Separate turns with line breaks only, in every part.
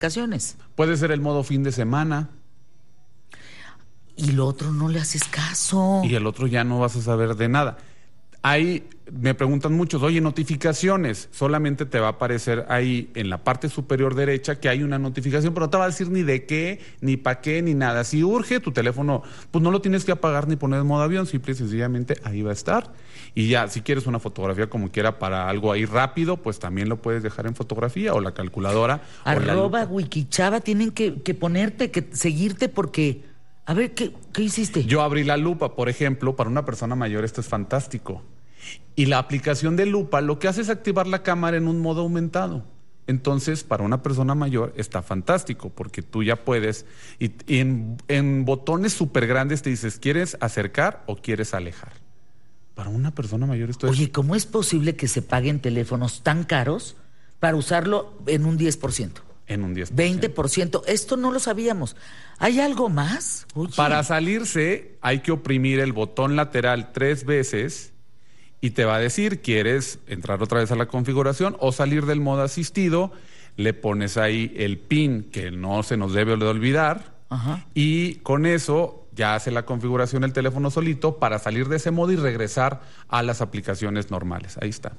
aplicaciones.
Puede ser el modo fin de semana.
Y lo otro no le haces caso.
Y el otro ya no vas a saber de nada. Ahí me preguntan muchos, oye, notificaciones, solamente te va a aparecer ahí en la parte superior derecha que hay una notificación, pero no te va a decir ni de qué, ni para qué, ni nada. Si urge tu teléfono, pues no lo tienes que apagar ni poner en modo avión, simple y sencillamente ahí va a estar. Y ya, si quieres una fotografía como quiera para algo ahí rápido, pues también lo puedes dejar en fotografía o la calculadora.
@ Wikichava, tienen que ponerte, que seguirte porque... A ver, ¿qué hiciste?
Yo abrí la lupa, por ejemplo, para una persona mayor esto es fantástico. Y la aplicación de lupa lo que hace es activar la cámara en un modo aumentado. Entonces, para una persona mayor está fantástico, porque tú ya puedes, y en botones súper grandes te dices, ¿quieres acercar o quieres alejar? Para una persona mayor esto es...
Oye, ¿cómo es posible que se paguen teléfonos tan caros para usarlo en un 10%?
En un 10%.
20%. Esto no lo sabíamos. ¿Hay algo más? Oye.
Para salirse hay que oprimir el botón lateral 3 veces y te va a decir, ¿quieres entrar otra vez a la configuración o salir del modo asistido? Le pones ahí el PIN, que no se nos debe de olvidar.
Ajá.
Y con eso ya hace la configuración el teléfono solito para salir de ese modo y regresar a las aplicaciones normales. Ahí está.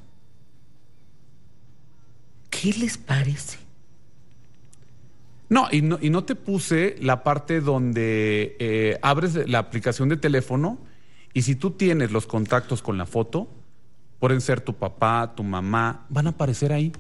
¿Qué les parece?
No, y no te puse la parte donde abres la aplicación de teléfono y si tú tienes los contactos con la foto, pueden ser tu papá, tu mamá, van a aparecer ahí.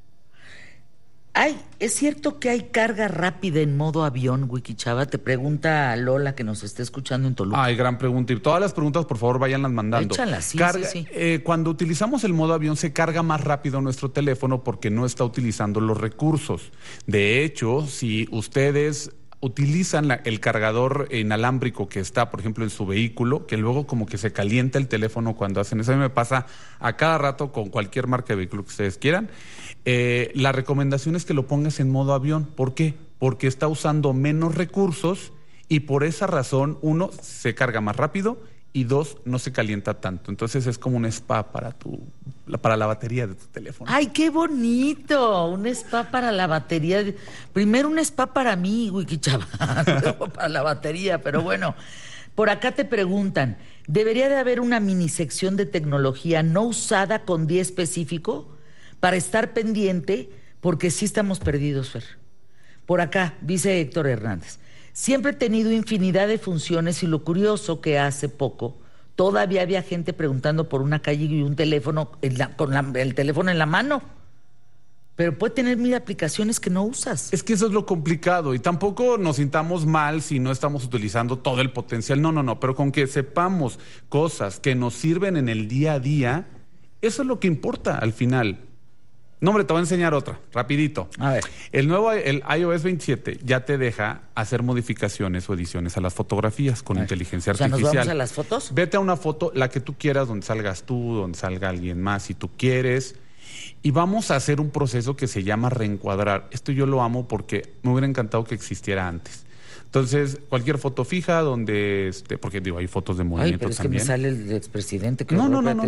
¿Es cierto que hay carga rápida en modo avión, Wikichava? Te pregunta Lola, que nos está escuchando en Toluca.
Ay, gran pregunta. Y todas las preguntas, por favor, váyanlas mandando.
Échalas, sí, sí.
Cuando utilizamos el modo avión, se carga más rápido nuestro teléfono porque no está utilizando los recursos. De hecho, si ustedes utilizan el cargador inalámbrico que está, por ejemplo, en su vehículo, que luego como que se calienta el teléfono cuando hacen eso. A mí me pasa a cada rato con cualquier marca de vehículo que ustedes quieran. La recomendación es que lo pongas en modo avión. ¿Por qué? Porque está usando menos recursos y por esa razón, 1, se carga más rápido y 2, no se calienta tanto. Entonces es como un spa para la batería de tu teléfono.
¡Ay, qué bonito! Un spa para la batería. Primero un spa para mí, Wikichava, luego para la batería, pero bueno. Por acá te preguntan, ¿debería de haber una mini sección de tecnología no usada con día específico para estar pendiente? Porque sí estamos perdidos, Fer. Por acá, dice Héctor Hernández, siempre he tenido infinidad de funciones y lo curioso que hace poco todavía había gente preguntando por una calle y un teléfono con el teléfono en la mano. Pero puede tener 1000 aplicaciones que no usas.
Es que eso es lo complicado y tampoco nos sintamos mal si no estamos utilizando todo el potencial. No, pero con que sepamos cosas que nos sirven en el día a día, eso es lo que importa al final. No, hombre, te voy a enseñar otra, rapidito.
A ver.
El iOS 27 ya te deja hacer modificaciones o ediciones a las fotografías con inteligencia artificial.
¿Nos vamos a las fotos?
Vete a una foto, la que tú quieras, donde salgas tú, donde salga alguien más, si tú quieres. Y vamos a hacer un proceso que se llama reencuadrar. Esto yo lo amo porque me hubiera encantado que existiera antes. Entonces, cualquier foto fija donde porque digo, hay fotos de movimiento
pero es
también.
que me sale el expresidente.
No,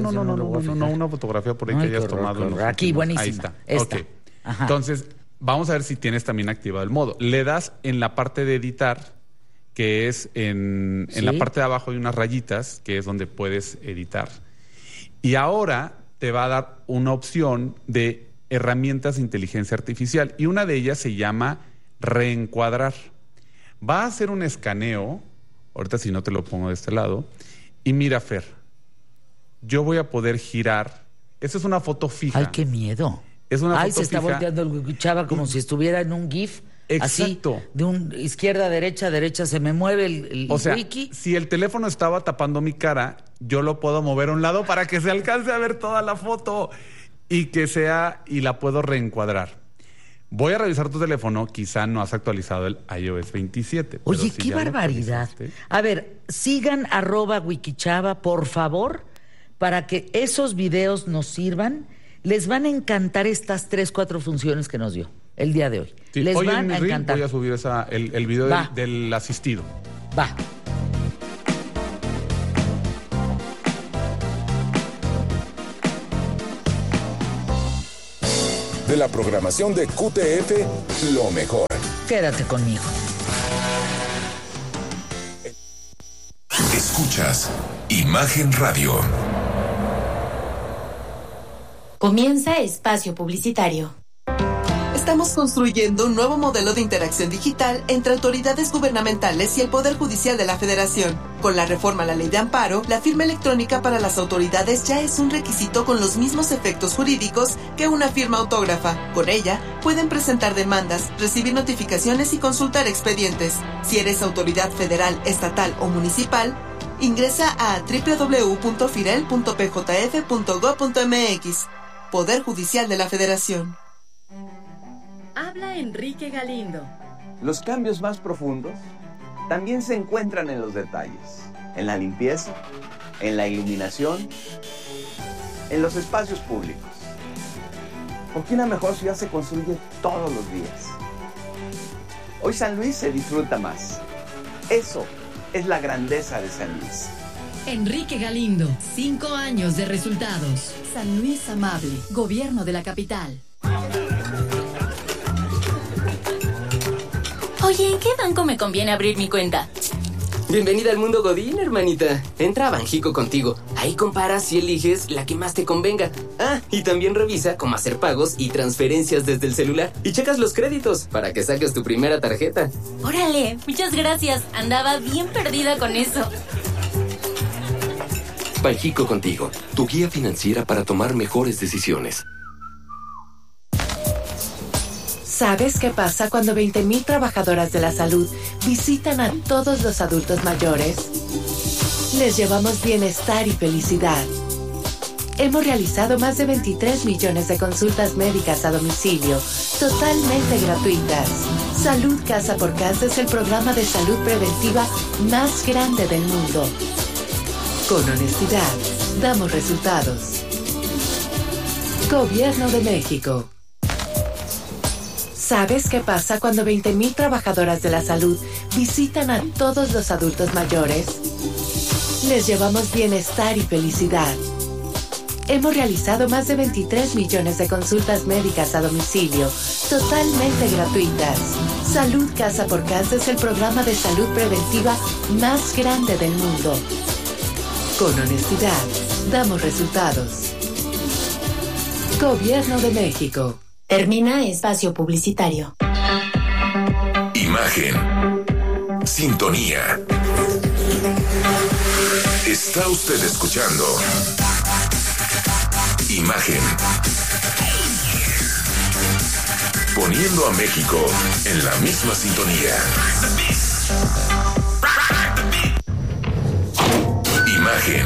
una fotografía por ahí que hayas tomado.
Aquí, buenísima.
Ahí está.
Esta.
Ok.
Ajá.
Entonces, vamos a ver si tienes también activado el modo. Le das en la parte de editar, que es en la parte de abajo hay unas rayitas, que es donde puedes editar. Y ahora te va a dar una opción de herramientas de inteligencia artificial y una de ellas se llama reencuadrar. Va a hacer un escaneo, ahorita si no te lo pongo de este lado, y mira, Fer, yo voy a poder girar. Esta es una foto fija.
¡Ay, qué miedo!
Es una foto
se está
fija.
volteando el Wikichava como si estuviera en un GIF.
Exacto.
Así, de un izquierda a derecha, se me mueve el
o sea,
wiki.
Si el teléfono estaba tapando mi cara, yo lo puedo mover a un lado para que se alcance a ver toda la foto y la puedo reencuadrar. Voy a revisar tu teléfono, quizá no has actualizado el iOS 27.
Oye, qué barbaridad. A ver, sigan @Wikichava, por favor, para que esos videos nos sirvan. Les van a encantar estas 3-4 funciones que nos dio el día de hoy.
Sí,
Les
hoy
van a encantar.
Voy a subir el video del asistido.
Va.
De la programación de QTF, lo mejor.
Quédate conmigo.
Escuchas Imagen Radio.
Comienza espacio publicitario.
Estamos construyendo un nuevo modelo de interacción digital entre autoridades gubernamentales y el Poder Judicial de la Federación. Con la reforma a la Ley de Amparo, la firma electrónica para las autoridades ya es un requisito con los mismos efectos jurídicos que una firma autógrafa. Con ella, pueden presentar demandas, recibir notificaciones y consultar expedientes. Si eres autoridad federal, estatal o municipal, ingresa a www.firel.pjf.gov.mx. Poder Judicial de la Federación.
Habla Enrique Galindo.
Los cambios más profundos también se encuentran en los detalles, en la limpieza, en la iluminación, en los espacios públicos. Porque una mejor ciudad se construye todos los días. Hoy San Luis se disfruta más. Eso es la grandeza de San Luis.
Enrique Galindo, 5 años de resultados. San Luis Amable, Gobierno de la Capital.
Oye, ¿en qué banco me conviene abrir mi cuenta?
Bienvenida al mundo Godín, hermanita. Entra a Banjico contigo. Ahí comparas y eliges la que más te convenga. Ah, y también revisa cómo hacer pagos y transferencias desde el celular. Y checas los créditos para que saques tu primera tarjeta.
Órale, muchas gracias. Andaba bien perdida con eso.
Banjico contigo, tu guía financiera para tomar mejores decisiones.
¿Sabes qué pasa cuando 20,000 trabajadoras de la salud visitan a todos los adultos mayores? Les llevamos bienestar y felicidad. Hemos realizado más de 23 millones de consultas médicas a domicilio, totalmente gratuitas. Salud Casa por Casa es el programa de salud preventiva más grande del mundo. Con honestidad, damos resultados. Gobierno de México. ¿Sabes qué pasa cuando 20,000 trabajadoras de la salud visitan a todos los adultos mayores? Les llevamos bienestar y felicidad. Hemos realizado más de 23 millones de consultas médicas a domicilio, totalmente gratuitas. Salud Casa por Casa es el programa de salud preventiva más grande del mundo. Con honestidad, damos resultados. Gobierno de México.
Termina espacio publicitario.
Imagen. Sintonía. Está usted escuchando Imagen. Poniendo a México en la misma sintonía. Imagen.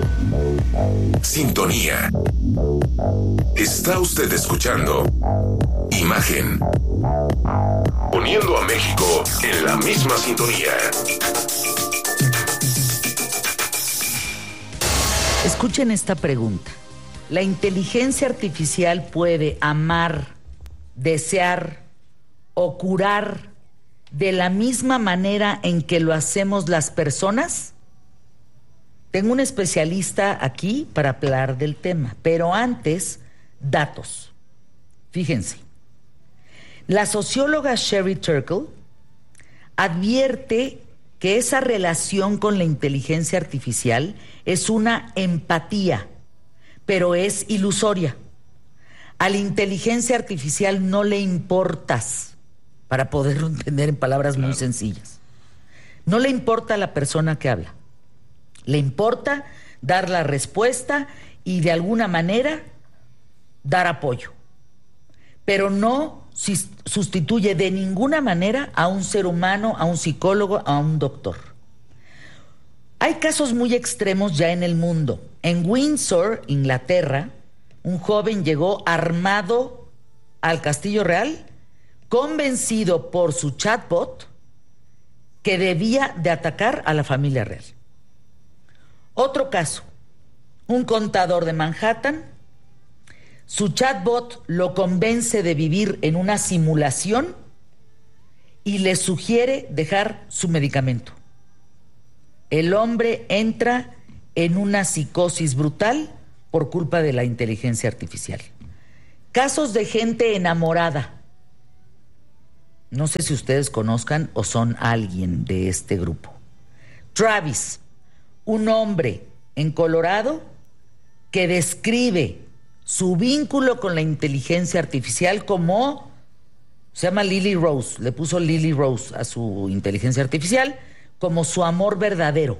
Sintonía. Está usted escuchando Imagen. Poniendo a México en la misma sintonía.
Escuchen esta pregunta. ¿La inteligencia artificial puede amar, desear o curar de la misma manera en que lo hacemos las personas? Tengo un especialista aquí para hablar del tema, pero antes, datos. Fíjense, la socióloga Sherry Turkle advierte que esa relación con la inteligencia artificial es una empatía, pero es ilusoria. A la inteligencia artificial no le importas, para poderlo entender en palabras muy sencillas. No le importa a la persona que habla. Le importa dar la respuesta y de alguna manera dar apoyo. Pero no sustituye de ninguna manera a un ser humano, a un psicólogo, a un doctor. Hay casos muy extremos ya en el mundo. En Windsor, Inglaterra, un joven llegó armado al Castillo Real, convencido por su chatbot que debía de atacar a la familia real. Otro caso, un contador de Manhattan, su chatbot lo convence de vivir en una simulación y le sugiere dejar su medicamento. El hombre entra en una psicosis brutal por culpa de la inteligencia artificial. Casos de gente enamorada. No sé si ustedes conozcan o son alguien de este grupo. Travis, un hombre en Colorado que describe su vínculo con la inteligencia artificial como, se llama Lily Rose, le puso Lily Rose a su inteligencia artificial, como su amor verdadero.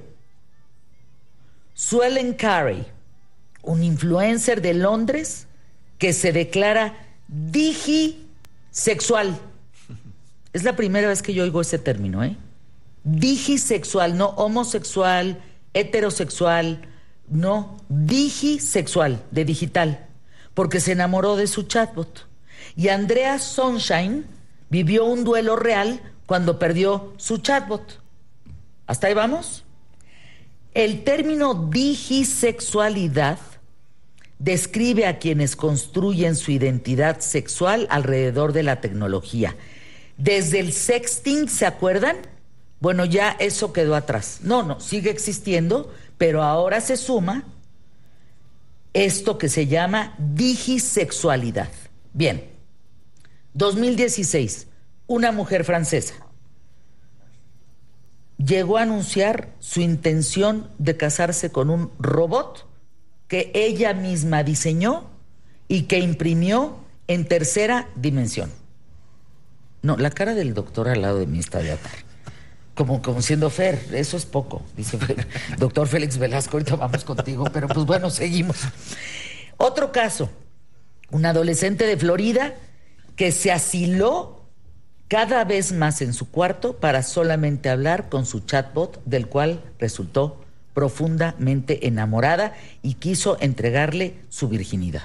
Suellen Carey, un influencer de Londres que se declara digisexual. Es la primera vez que yo oigo ese término, ¿eh? Digisexual, no homosexual, heterosexual, no, digisexual, de digital, porque se enamoró de su chatbot. Y Andrea Sunshine vivió un duelo real cuando perdió su chatbot. ¿Hasta ahí vamos? El término digisexualidad describe a quienes construyen su identidad sexual alrededor de la tecnología. Desde el sexting, ¿se acuerdan? Bueno, ya eso quedó atrás. No, sigue existiendo, pero ahora se suma esto que se llama digisexualidad. Bien, 2016, una mujer francesa llegó a anunciar su intención de casarse con un robot que ella misma diseñó y que imprimió en tercera dimensión. No, la cara del doctor al lado de mí está de atar. Como siendo Fer, eso es poco, dice Fer. Doctor Félix Velasco, ahorita vamos contigo, pero pues bueno, seguimos. Otro caso, un adolescente de Florida que se asiló cada vez más en su cuarto para solamente hablar con su chatbot, del cual resultó profundamente enamorada y quiso entregarle su virginidad.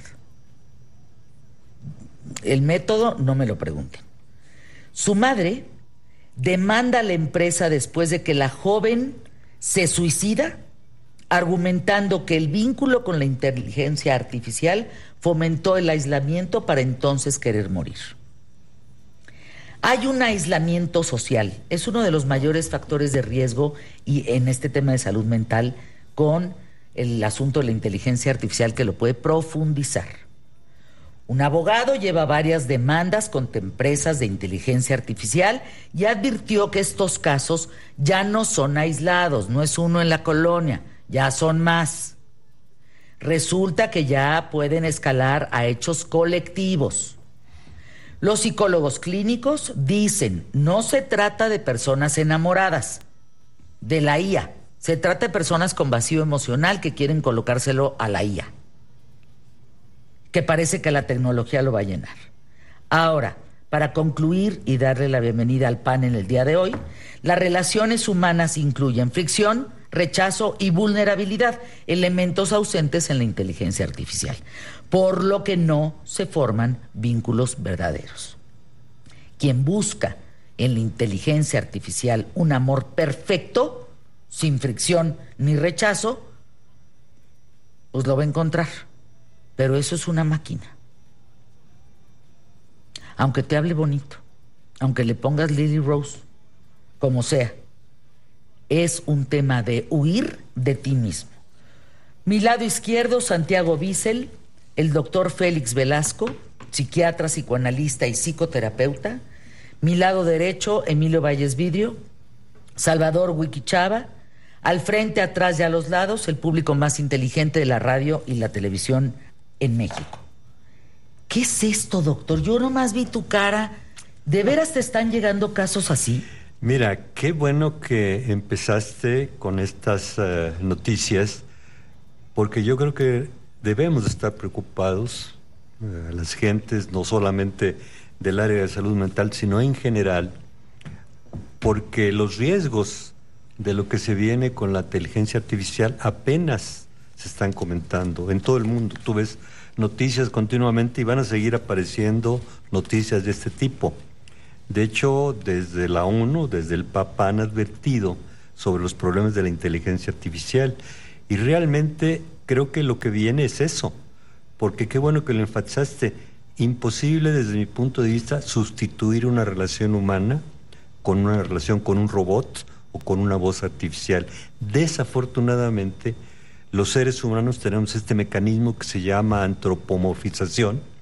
El método no me lo pregunten. Su madre demanda a la empresa después de que la joven se suicida, argumentando que el vínculo con la inteligencia artificial fomentó el aislamiento para entonces querer morir. Hay un aislamiento social, es uno de los mayores factores de riesgo y en este tema de salud mental con el asunto de la inteligencia artificial que lo puede profundizar. Un abogado lleva varias demandas contra empresas de inteligencia artificial y advirtió que estos casos ya no son aislados, no es uno en la colonia, ya son más. Resulta que ya pueden escalar a hechos colectivos. Los psicólogos clínicos dicen, no se trata de personas enamoradas de la IA, se trata de personas con vacío emocional que quieren colocárselo a la IA, que parece que la tecnología lo va a llenar. Ahora, para concluir y darle la bienvenida al panel el día de hoy, las relaciones humanas incluyen fricción, rechazo y vulnerabilidad, elementos ausentes en la inteligencia artificial, por lo que no se forman vínculos verdaderos. Quien busca en la inteligencia artificial un amor perfecto, sin fricción ni rechazo, pues lo va a encontrar. Pero eso es una máquina. Aunque te hable bonito, aunque le pongas Lily Rose, como sea, es un tema de huir de ti mismo. Mi lado izquierdo, Santiago Bissell, el doctor Félix Velasco, psiquiatra, psicoanalista y psicoterapeuta. Mi lado derecho, Emilio Valles Vidrio, Salvador Wikichava. Al frente, atrás y a los lados, el público más inteligente de la radio y la televisión en México. ¿Qué es esto, doctor? Yo nomás vi tu cara. ¿De veras te están llegando casos así?
Mira, qué bueno que empezaste con estas noticias, porque yo creo que debemos estar preocupados, las gentes, no solamente del área de salud mental, sino en general, porque los riesgos de lo que se viene con la inteligencia artificial apenas se están comentando en todo el mundo. Tú ves noticias continuamente y van a seguir apareciendo noticias de este tipo. De hecho, desde la ONU, desde el Papa, han advertido sobre los problemas de la inteligencia artificial. Y realmente creo que lo que viene es eso, porque qué bueno que lo enfatizaste. Imposible, desde mi punto de vista, sustituir una relación humana con una relación con un robot o con una voz artificial. Desafortunadamente, los seres humanos tenemos este mecanismo que se llama antropomorfización,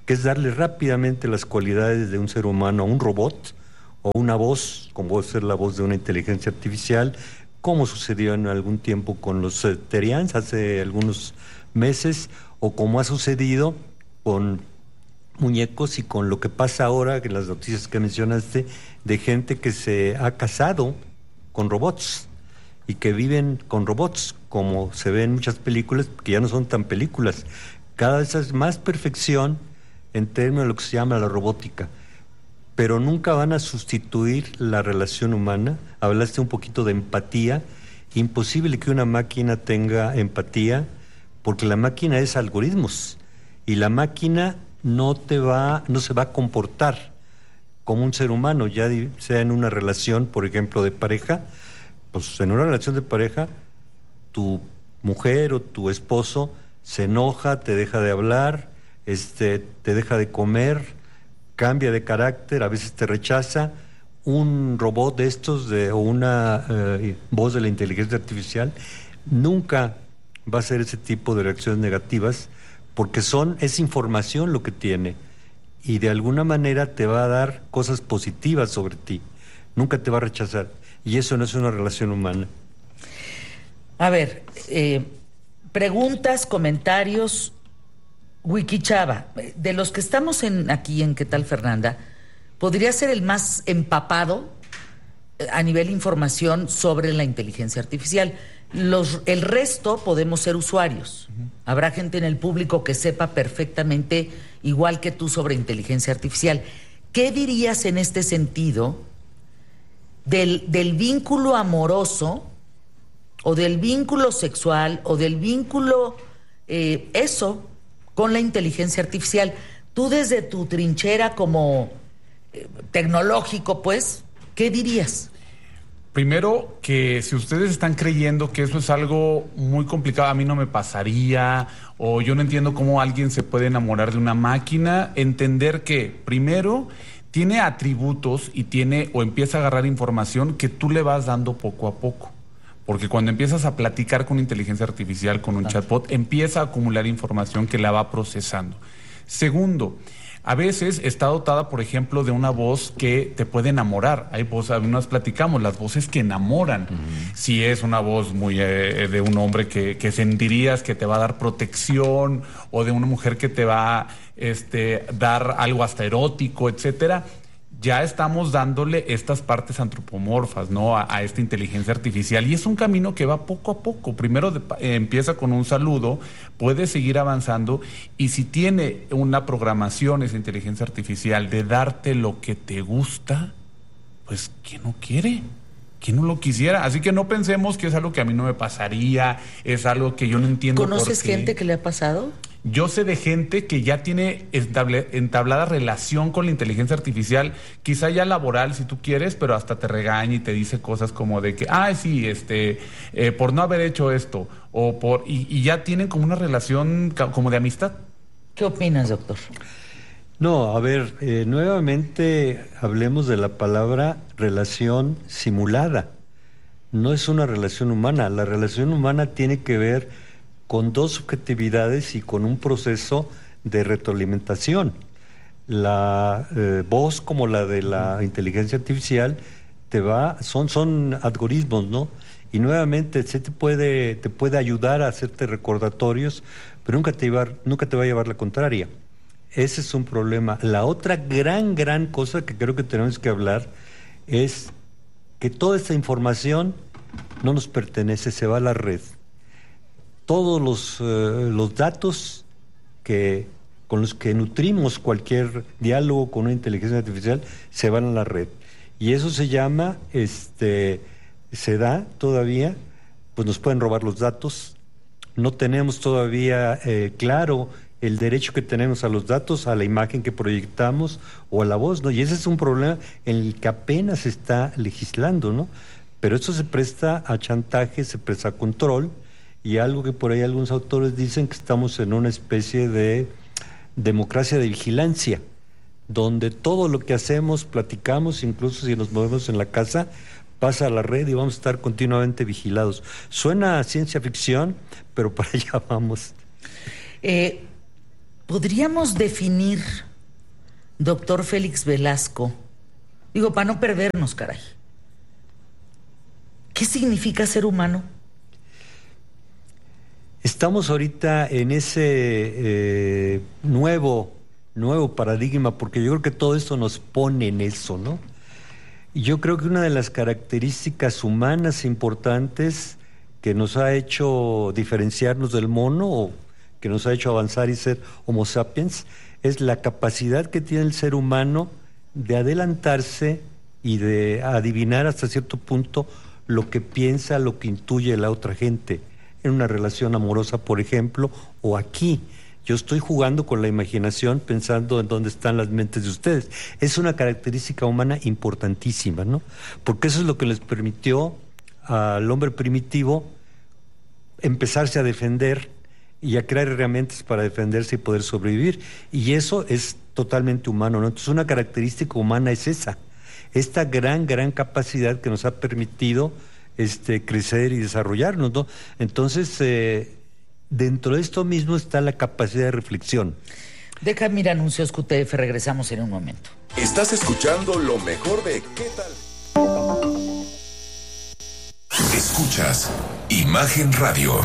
que es darle rápidamente las cualidades de un ser humano a un robot o una voz, como puede ser la voz de una inteligencia artificial, como sucedió en algún tiempo con los Terians hace algunos meses, o como ha sucedido con muñecos y con lo que pasa ahora, en las noticias que mencionaste, de gente que se ha casado con robots y que viven con robots, como se ve en muchas películas, que ya no son tan películas. Cada vez es más perfección en términos de lo que se llama la robótica, pero nunca van a sustituir la relación humana. Hablaste un poquito de empatía. Imposible que una máquina tenga empatía, porque la máquina es algoritmos y la máquina no se va a comportar como un ser humano, ya sea en una relación, por ejemplo, de pareja. Pues en una relación de pareja, tu mujer o tu esposo se enoja, te deja de hablar, te deja de comer, cambia de carácter, a veces te rechaza. Un robot de estos o una voz de la inteligencia artificial nunca va a hacer ese tipo de reacciones negativas, porque es información lo que tiene, y de alguna manera te va a dar cosas positivas sobre ti, nunca te va a rechazar, y eso no es una relación humana.
A ver, preguntas, comentarios. Wikichava, de los que estamos aquí en ¿Qué tal, Fernanda?, podría ser el más empapado a nivel información sobre la inteligencia artificial. El resto podemos ser usuarios. Habrá gente en el público que sepa perfectamente, igual que tú, sobre inteligencia artificial. ¿Qué dirías en este sentido del vínculo amoroso o del vínculo sexual o del vínculo con la inteligencia artificial? Tú, desde tu trinchera como tecnológico, pues, ¿qué dirías?
Primero, que si ustedes están creyendo que eso es algo muy complicado, a mí no me pasaría, o yo no entiendo cómo alguien se puede enamorar de una máquina, entender que, primero, tiene atributos y empieza a agarrar información que tú le vas dando poco a poco. Porque cuando empiezas a platicar con inteligencia artificial, con un chatbot, empieza a acumular información que la va procesando. Segundo, a veces está dotada, por ejemplo, de una voz que te puede enamorar. Hay voces, algunas platicamos, las voces que enamoran. Si es una voz muy de un hombre que sentirías que te va a dar protección, o de una mujer que te va a dar algo hasta erótico, etcétera, ya estamos dándole estas partes antropomorfas, ¿no?, a esta inteligencia artificial. Y es un camino que va poco a poco. Primero empieza con un saludo, puede seguir avanzando, y si tiene una programación esa inteligencia artificial de darte lo que te gusta, pues ¿quién no quiere? ¿Quién no lo quisiera? Así que no pensemos que es algo que a mí no me pasaría, es algo que yo no entiendo.
¿Conoces gente que le ha pasado?
Yo sé de gente que ya tiene entablada relación con la inteligencia artificial, quizá ya laboral si tú quieres, pero hasta te regaña y te dice cosas como de que, sí, por no haber hecho esto, y ya tienen como una relación como de amistad.
¿Qué opinas, doctor?
No, a ver, nuevamente hablemos de la palabra relación simulada. No es una relación humana. La relación humana tiene que ver con dos subjetividades y con un proceso de retroalimentación. La voz, como la de la inteligencia artificial, son algoritmos, ¿no? Y nuevamente te puede ayudar a hacerte recordatorios, pero nunca te va a llevar la contraria. Ese es un problema. La otra gran cosa que creo que tenemos que hablar es que toda esta información no nos pertenece, se va a la red. Todos los datos con los que nutrimos cualquier diálogo con una inteligencia artificial se van a la red. Y eso se llama, se da todavía, pues nos pueden robar los datos. No tenemos todavía claro el derecho que tenemos a los datos, a la imagen que proyectamos o a la voz, ¿no? Y ese es un problema en el que apenas se está legislando, ¿no? Pero esto se presta a chantaje, se presta a control, y algo que por ahí algunos autores dicen, que estamos en una especie de democracia de vigilancia, donde todo lo que hacemos, platicamos, incluso si nos movemos en la casa, pasa a la red y vamos a estar continuamente vigilados. Suena a ciencia ficción, pero para allá vamos.
¿podríamos definir, doctor Félix Velasco, digo, para no perdernos, caray, qué significa ser humano?
Estamos ahorita en ese nuevo paradigma, porque yo creo que todo esto nos pone en eso, ¿no? Y yo creo que una de las características humanas importantes que nos ha hecho diferenciarnos del mono, o que nos ha hecho avanzar y ser Homo sapiens, es la capacidad que tiene el ser humano de adelantarse y de adivinar hasta cierto punto lo que piensa, lo que intuye la otra gente, en una relación amorosa, por ejemplo, o aquí. Yo estoy jugando con la imaginación pensando en dónde están las mentes de ustedes. Es una característica humana importantísima, ¿no? Porque eso es lo que les permitió al hombre primitivo empezarse a defender y a crear herramientas para defenderse y poder sobrevivir. Y eso es totalmente humano, ¿no? Entonces una característica humana es esa, esta gran capacidad que nos ha permitido crecer y desarrollarnos, ¿no? Entonces, dentro de esto mismo está la capacidad de reflexión.
Déjame ir a anuncios QTF, regresamos en un momento.
Estás escuchando lo mejor de ¿Qué tal?
Escuchas Imagen Radio.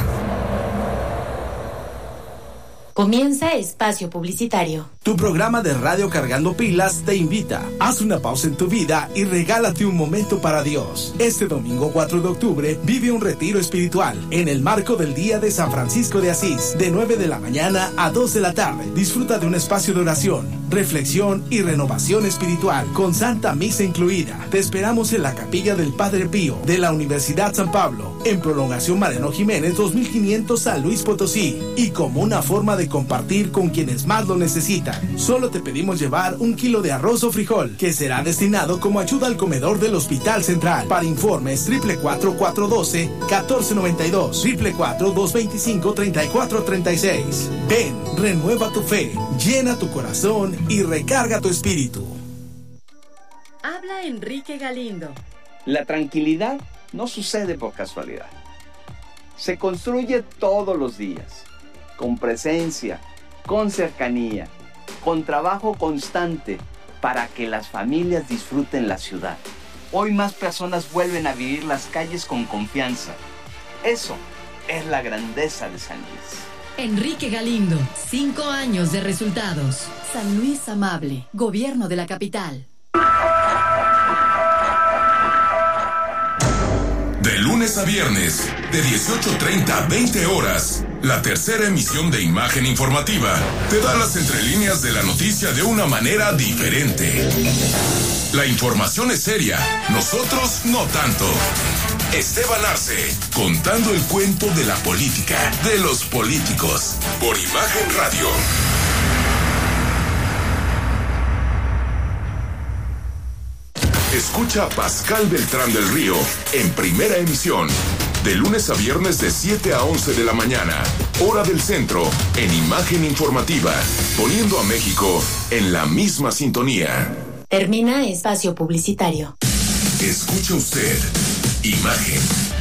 Comienza Espacio Publicitario.
Tu programa de radio Cargando Pilas te invita. Haz una pausa en tu vida y regálate un momento para Dios. Este domingo 4 de octubre vive un retiro espiritual en el marco del Día de San Francisco de Asís, de 9 de la mañana a 2 de la tarde. Disfruta de un espacio de oración, reflexión y renovación espiritual, con Santa Misa incluida. Te esperamos en la Capilla del Padre Pío de la Universidad San Pablo, en Prolongación Mariano Jiménez 2500 San Luis Potosí, y como una forma de compartir con quienes más lo necesitan. Solo te pedimos llevar 1 kilo de arroz o frijol, que será destinado como ayuda al comedor del Hospital Central. Para informes 444-412-1492, 444-225-3436. Ven, renueva tu fe, llena tu corazón y recarga tu espíritu.
Habla Enrique Galindo.
La tranquilidad no sucede por casualidad. Se construye todos los días, con presencia, con cercanía, con trabajo constante, para que las familias disfruten la ciudad. Hoy más personas vuelven a vivir las calles con confianza. Eso es la grandeza de San Luis.
Enrique Galindo, 5 años de resultados. San Luis Amable, Gobierno de la Capital.
De lunes a viernes, de 18:30 a 20 horas, la tercera emisión de Imagen Informativa te da las entrelíneas de la noticia de una manera diferente. La información es seria, nosotros no tanto. Esteban Arce, contando el cuento de la política, de los políticos, por Imagen Radio. Escucha a Pascal Beltrán del Río en primera emisión, de lunes a viernes de 7 a 11 de la mañana, hora del centro, en Imagen Informativa, poniendo a México en la misma sintonía.
Termina Espacio Publicitario.
Escucha usted Imagen.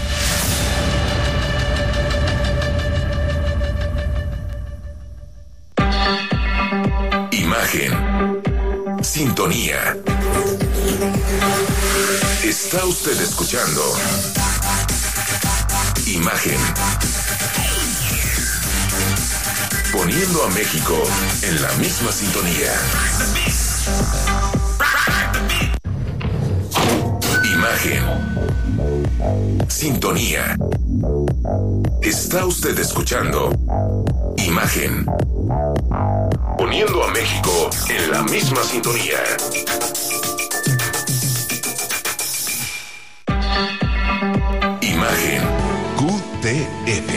Imagen. Sintonía. Está usted escuchando Imagen. Poniendo a México en la misma sintonía. Imagen. Sintonía. Está usted escuchando Imagen. Poniendo a México en la misma sintonía. Imagen. QTF.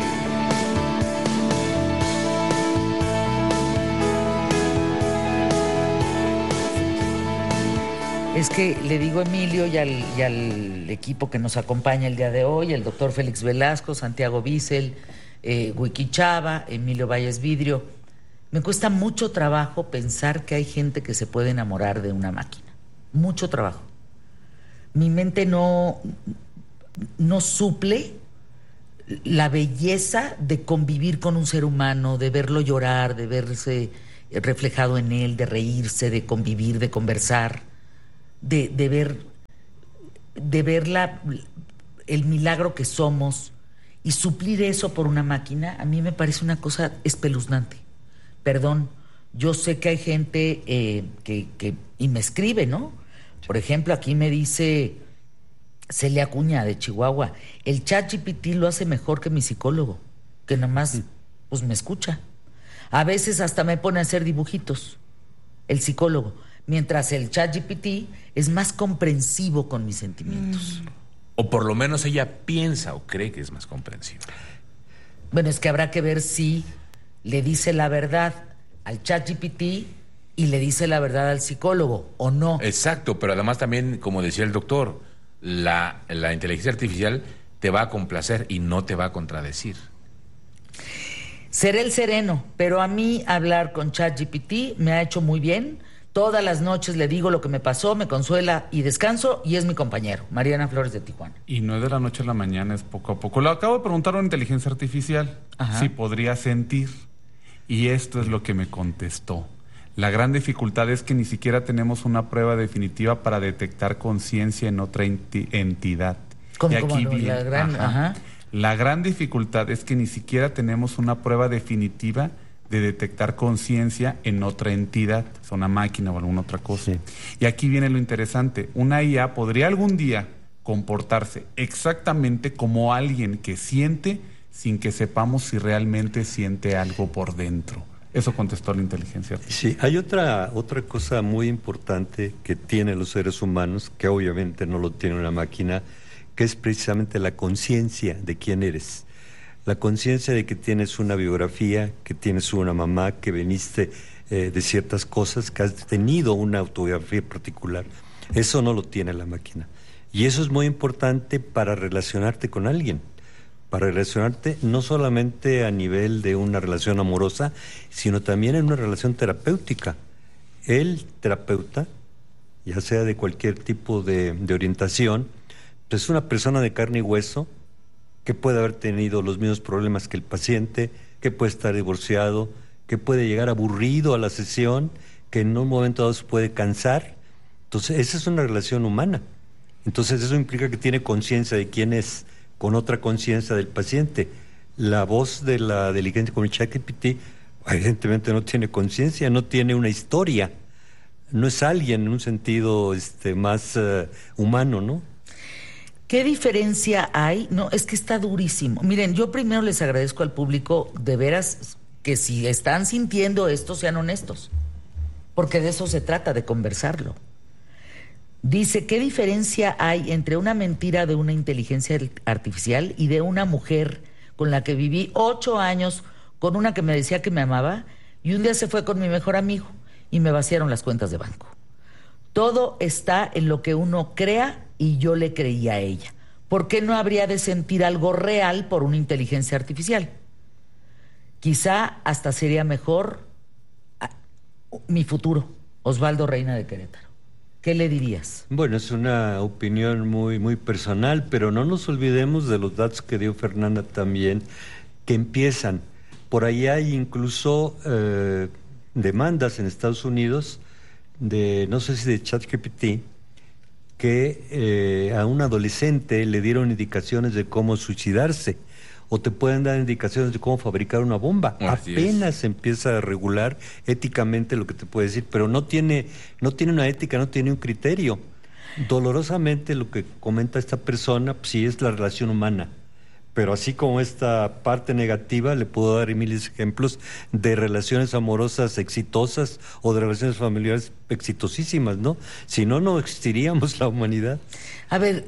Es que le digo a Emilio y al equipo que nos acompaña el día de hoy, el doctor Félix Velasco, Santiago Bissell, Wiki Chava, Emilio Valles Vidrio, me cuesta mucho trabajo pensar que hay gente que se puede enamorar de una máquina. Mucho trabajo. Mi mente no suple la belleza de convivir con un ser humano, de verlo llorar, de verse reflejado en él, de reírse, de convivir, de conversar, de ver el milagro que somos y suplir eso por una máquina, a mí me parece una cosa espeluznante. Perdón, yo sé que hay gente y me escribe, ¿no? Por ejemplo, aquí me dice Celia Acuña de Chihuahua, el ChatGPT lo hace mejor que mi psicólogo, que nada más pues me escucha. A veces hasta me pone a hacer dibujitos, el psicólogo, mientras el ChatGPT es más comprensivo con mis sentimientos.
O por lo menos ella piensa o cree que es más comprensiva.
Bueno, es que habrá que ver si le dice la verdad al ChatGPT y le dice la verdad al psicólogo, ¿o no?
Exacto, pero además también, como decía el doctor, la inteligencia artificial te va a complacer y no te va a contradecir.
Seré el sereno, pero a mí hablar con ChatGPT me ha hecho muy bien. Todas las noches le digo lo que me pasó, me consuela y descanso, y es mi compañero, Mariana Flores de Tijuana.
Y no es de la noche a la mañana, es poco a poco. Le acabo de preguntar a una inteligencia artificial si podría sentir, y esto es lo que me contestó. La gran dificultad es que ni siquiera tenemos una prueba definitiva para detectar conciencia en otra entidad.
¿Cómo,
y aquí
cómo no?
La gran dificultad es que ni siquiera tenemos una prueba definitiva de detectar conciencia en otra entidad, es una máquina o alguna otra cosa. Sí. Y aquí viene lo interesante. Una IA podría algún día comportarse exactamente como alguien que siente sin que sepamos si realmente siente algo por dentro. Eso contestó la inteligencia artificial.
Sí, hay otra cosa muy importante que tienen los seres humanos, que obviamente no lo tiene una máquina, que es precisamente la conciencia de quién eres. La conciencia de que tienes una biografía, que tienes una mamá, que veniste de ciertas cosas, que has tenido una autobiografía particular. Eso no lo tiene la máquina. Y eso es muy importante para relacionarte con alguien. Para relacionarte no solamente a nivel de una relación amorosa, sino también en una relación terapéutica. El terapeuta, ya sea de cualquier tipo de orientación, es una persona de carne y hueso que puede haber tenido los mismos problemas que el paciente, que puede estar divorciado, que puede llegar aburrido a la sesión, que en un momento dado se puede cansar. Entonces, esa es una relación humana. Entonces, eso implica que tiene conciencia de quién es, con otra conciencia del paciente. La voz de la inteligencia con el ChatGPT evidentemente no tiene conciencia, no tiene una historia, no es alguien en un sentido más humano, ¿no?
¿Qué diferencia hay? No, es que está durísimo. Miren, yo primero les agradezco al público, de veras, que si están sintiendo esto, sean honestos, porque de eso se trata, de conversarlo. Dice, ¿qué diferencia hay entre una mentira de una inteligencia artificial y de una mujer con la que viví 8 años, con una que me decía que me amaba, y un día se fue con mi mejor amigo y me vaciaron las cuentas de banco? Todo está en lo que uno crea, y yo le creí a ella. ¿Por qué no habría de sentir algo real por una inteligencia artificial? Quizá hasta sería mejor mi futuro. Osvaldo Reina de Querétaro. ¿Qué le dirías?
Bueno, es una opinión muy, muy personal, pero no nos olvidemos de los datos que dio Fernanda también, que empiezan. Por ahí hay incluso demandas en Estados Unidos de, no sé si de ChatGPT, que a un adolescente le dieron indicaciones de cómo suicidarse, o te pueden dar indicaciones de cómo fabricar una bomba. Apenas se empieza a regular éticamente lo que te puede decir, pero no tiene una ética, no tiene un criterio. Dolorosamente lo que comenta esta persona, pues sí es la relación humana, pero así como esta parte negativa, le puedo dar miles de ejemplos de relaciones amorosas exitosas o de relaciones familiares exitosísimas, ¿no? Si no, no existiríamos la humanidad.
A ver,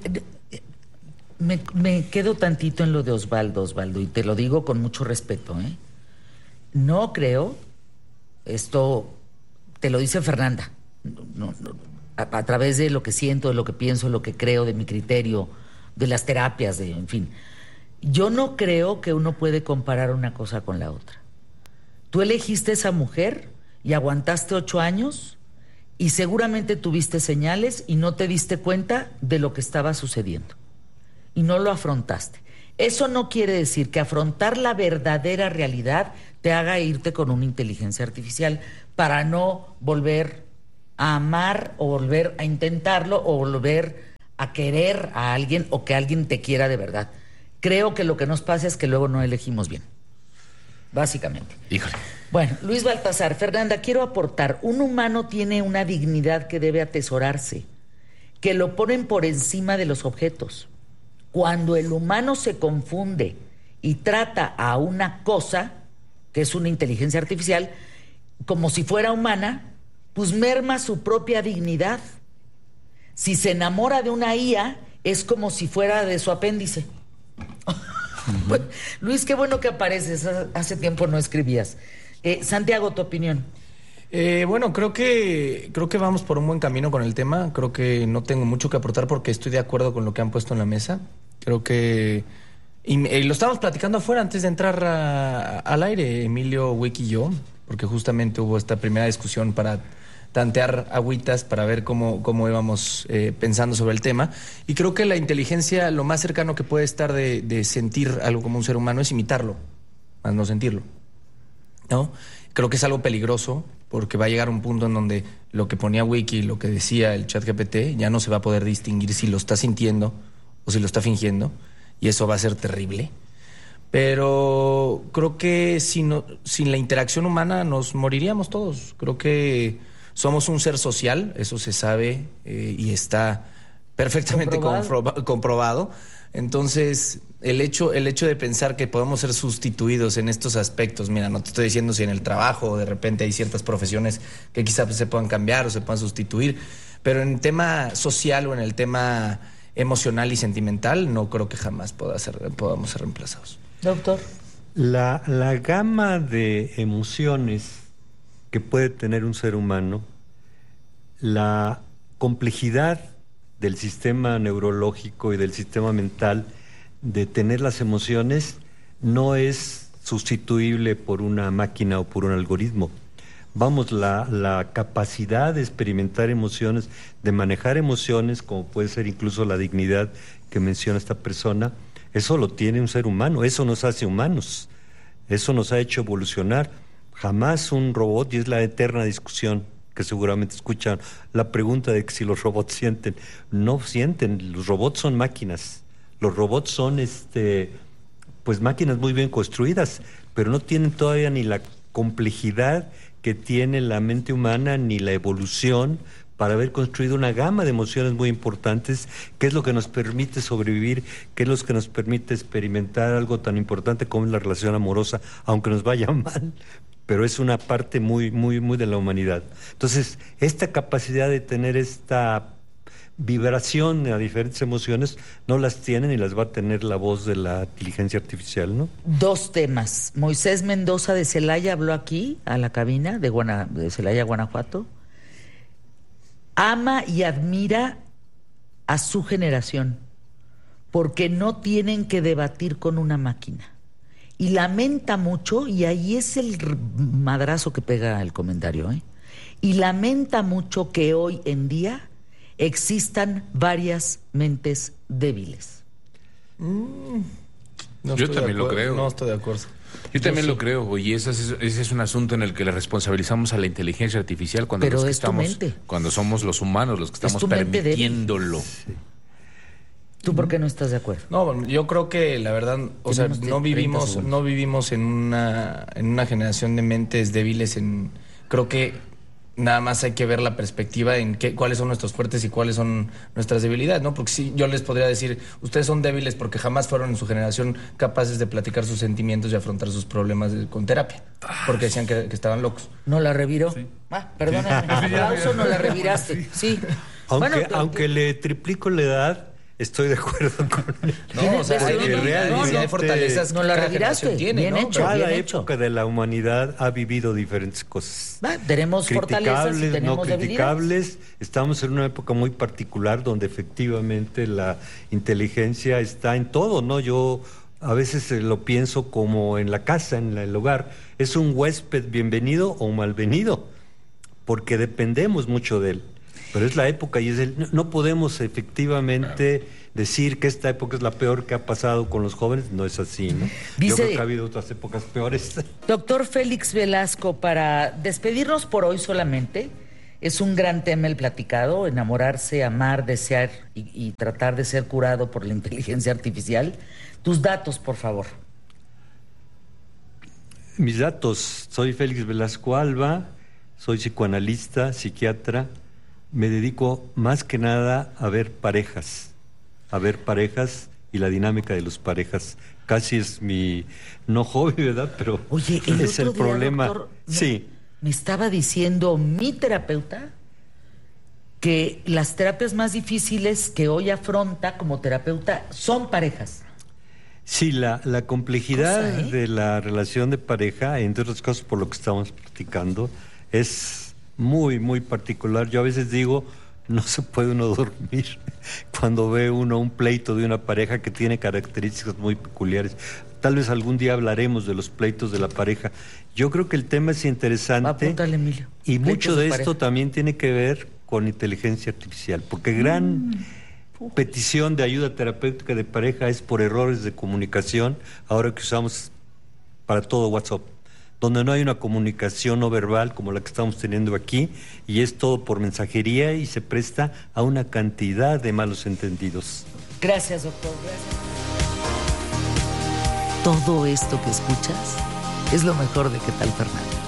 me quedo tantito en lo de Osvaldo, y te lo digo con mucho respeto, ¿eh? No creo, esto te lo dice Fernanda, a través de lo que siento, de lo que pienso, de lo que creo, de mi criterio, de las terapias, en fin. Yo no creo que uno puede comparar una cosa con la otra. Tú elegiste esa mujer y aguantaste 8 años y seguramente tuviste señales y no te diste cuenta de lo que estaba sucediendo. Y no lo afrontaste. Eso no quiere decir que afrontar la verdadera realidad te haga irte con una inteligencia artificial para no volver a amar o volver a intentarlo o volver a querer a alguien o que alguien te quiera de verdad. Creo que lo que nos pasa es que luego no elegimos bien, básicamente.
Híjole.
Bueno, Luis Baltasar, Fernanda, quiero aportar, un humano tiene una dignidad que debe atesorarse, que lo ponen por encima de los objetos. Cuando el humano se confunde y trata a una cosa, que es una inteligencia artificial, como si fuera humana, pues merma su propia dignidad. Si se enamora de una IA, es como si fuera de su apéndice. Bueno, Luis, qué bueno que apareces. Hace tiempo no escribías. Santiago, tu opinión.
Bueno, creo que vamos por un buen camino con el tema. Creo que no tengo mucho que aportar porque estoy de acuerdo con lo que han puesto en la mesa. Creo que... Y lo estábamos platicando afuera antes de entrar al aire, Emilio, Wick y yo, porque justamente hubo esta primera discusión para tantear agüitas, para ver cómo íbamos pensando sobre el tema. Y creo que la inteligencia, lo más cercano que puede estar de sentir algo como un ser humano es imitarlo, más no sentirlo, ¿no? Creo que es algo peligroso porque va a llegar un punto en donde lo que ponía Wiki, lo que decía el ChatGPT, ya no se va a poder distinguir si lo está sintiendo o si lo está fingiendo, y eso va a ser terrible. Pero creo que sin la interacción humana nos moriríamos todos. Creo que somos un ser social, eso se sabe y está perfectamente comprobado. Entonces, el hecho de pensar que podemos ser sustituidos en estos aspectos, mira, no te estoy diciendo si en el trabajo de repente hay ciertas profesiones que quizás se puedan cambiar o se puedan sustituir, pero en el tema social o en el tema emocional y sentimental, no creo que jamás podamos ser reemplazados.
Doctor.
La gama de emociones que puede tener un ser humano, la complejidad del sistema neurológico y del sistema mental de tener las emociones no es sustituible por una máquina o por un algoritmo. Vamos, la capacidad de experimentar emociones, de manejar emociones, como puede ser incluso la dignidad que menciona esta persona, eso lo tiene un ser humano, eso nos hace humanos, eso nos ha hecho evolucionar. Jamás un robot, y es la eterna discusión que seguramente escuchan, la pregunta de que si los robots sienten. No sienten, los robots son máquinas, los robots son pues máquinas muy bien construidas, pero no tienen todavía ni la complejidad que tiene la mente humana, ni la evolución para haber construido una gama de emociones muy importantes, que es lo que nos permite sobrevivir, que es lo que nos permite experimentar algo tan importante como es la relación amorosa, aunque nos vaya mal, pero es una parte muy, muy, muy de la humanidad. Entonces, esta capacidad de tener esta vibración a diferentes emociones no las tienen y las va a tener la voz de la inteligencia artificial, ¿no?
Dos temas. Moisés Mendoza de Celaya habló aquí a la cabina de Celaya, Guanajuato. Ama y admira a su generación porque no tienen que debatir con una máquina. Y lamenta mucho, y ahí es el madrazo que pega el comentario, y lamenta mucho que hoy en día existan varias mentes débiles.
Yo también lo creo.
No estoy de acuerdo.
Yo también lo creo, y ese es un asunto en el que le responsabilizamos a la inteligencia artificial cuando cuando somos los humanos los que estamos permitiéndolo. Sí.
¿Tú por qué no estás de acuerdo?
No, yo creo que la verdad, no vivimos en una generación de mentes débiles. Creo que nada más hay que ver la perspectiva en cuáles son nuestros fuertes y cuáles son nuestras debilidades, ¿no? Porque sí, yo les podría decir, ustedes son débiles porque jamás fueron en su generación capaces de platicar sus sentimientos y afrontar sus problemas con terapia, porque decían que estaban locos.
¿No la reviró? Sí. Perdóname, aplauso, no la reviraste. Sí.
Aunque le triplico la edad, estoy de acuerdo con él.
Hay fortalezas.
No la reviraste. Bien hecho.
Cada época de la humanidad ha vivido diferentes cosas.
Tenemos fortalezas y tenemos
no criticables. Estamos en una época muy particular donde efectivamente la inteligencia está en todo, ¿no? Yo a veces lo pienso como en la casa, en el hogar. Es un huésped bienvenido o malvenido, porque dependemos mucho de él. Pero es la época y no podemos efectivamente decir que esta época es la peor que ha pasado con los jóvenes, no es así, ¿no? Yo creo que ha habido otras épocas peores.
Doctor Félix Velasco, para despedirnos por hoy solamente, es un gran tema el platicado, enamorarse, amar, desear y tratar de ser curado por la inteligencia artificial. Tus datos, por favor.
Mis datos, soy Félix Velasco Alba, soy psicoanalista, psiquiatra, me dedico más que nada a ver parejas y la dinámica de las parejas. Casi es mi, no hobby, ¿verdad? Pero
oye,
es el problema.
Doctor,
sí.
Me estaba diciendo mi terapeuta que las terapias más difíciles que hoy afronta como terapeuta son parejas.
Sí, la complejidad de la relación de pareja, entre otras cosas por lo que estamos platicando, es muy, muy particular. Yo a veces digo, no se puede uno dormir cuando ve uno un pleito de una pareja que tiene características muy peculiares. Tal vez algún día hablaremos de los pleitos de la pareja. Yo creo que el tema es interesante.
Apúntale, Emilio.
Y mucho de esto también tiene que ver con inteligencia artificial, porque gran petición de ayuda terapéutica de pareja es por errores de comunicación, ahora que usamos para todo WhatsApp, donde no hay una comunicación no verbal como la que estamos teniendo aquí, y es todo por mensajería y se presta a una cantidad de malos entendidos.
Gracias, doctor. Gracias. Todo esto que escuchas es lo mejor de ¿Qué tal, Fernando?